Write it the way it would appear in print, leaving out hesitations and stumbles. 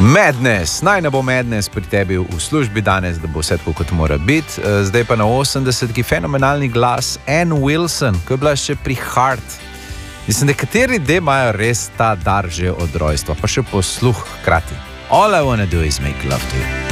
Madness, naj ne bo madness pri tebi v službi danes, da bo vse tako, kot mora biti. Zdaj pa na 80-ki fenomenalni glas Ann Wilson, ko je bila še pri Heart. Mislim, nekateri ljudje imajo res ta dar že od rojstva, pa še posluh hkrati. All I wanna do is make love to you.